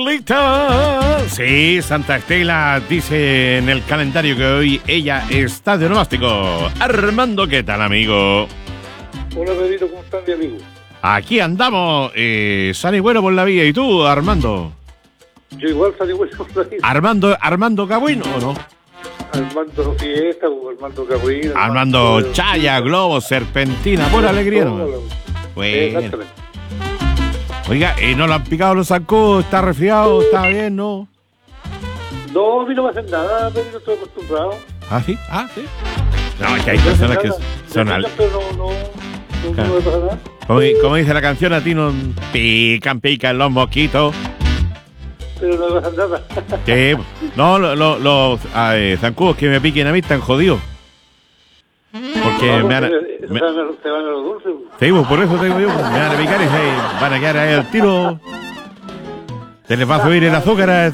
¡Lista! Sí, Santa Estela dice en el calendario que hoy ella está de onomástico. Armando, ¿qué tal, amigo? Hola, Pedrito, ¿cómo están, mi amigo? Aquí andamos, sano y bueno por la vida. ¿Y tú, Armando? Yo igual salí bueno por la vida. ¿Armando Cabuino o no? Armando Fiesta, Armando Cabrera. Armando Chaya, Globo, Serpentina, por alegría, ¿no? Bueno. Exactamente. Oiga, ¿no lo han picado los zancudos? ¿Está resfriado? ¿Está bien, no? No, a mí no me hacen nada, Pedrito, estoy acostumbrado. ¿Ah, sí? ¿Ah, sí? No, es que hay personas que son al... Pero no me pasa nada. Como dice la canción, a ti no pican los mosquitos. Pero no me pasa nada. Sí, no, los zancudos que me piquen a mí están jodidos. Porque No, me van a... se van a los dulces. Sí, pues por eso tengo yo, me van a picar y van a quedar ahí al tiro. Se les va a subir el azúcar.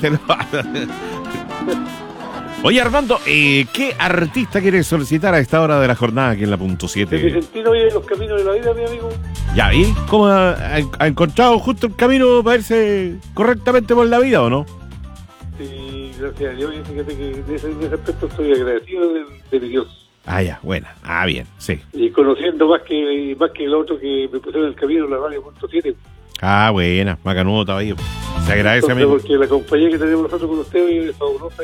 Oye, Armando, ¿qué artista quieres solicitar a esta hora de la jornada aquí en la punto 7? De Vicentino y los caminos de la vida, mi amigo. Ya, ¿y cómo ha encontrado justo el camino para irse correctamente por la vida o no? Sí, gracias a Dios. Y fíjate que en ese aspecto estoy agradecido de mi Dios. Ah, ya, buena. Ah, bien, sí. Y conociendo más que el otro que me pusieron en el camino, la radio punto 7. Ah, buena, macanudo todavía. Se agradece, Entonces, amigo. porque la compañía que tenemos nosotros con ustedes es fabulosa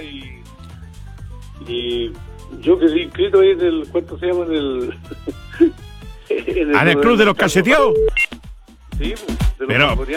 y yo quedé inscrito ahí en el, ¿cuánto se llama? En el ¿En el club de los cacheteados? Sí, de los Pero,